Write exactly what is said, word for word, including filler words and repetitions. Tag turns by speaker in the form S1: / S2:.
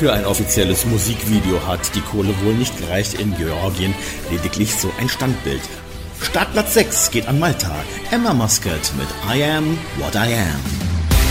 S1: Für ein offizielles Musikvideo hat die Kohle wohl nicht gereicht in Georgien, lediglich so ein Standbild. Startplatz sechs geht an Malta. Emma Muscat mit I Am What I Am.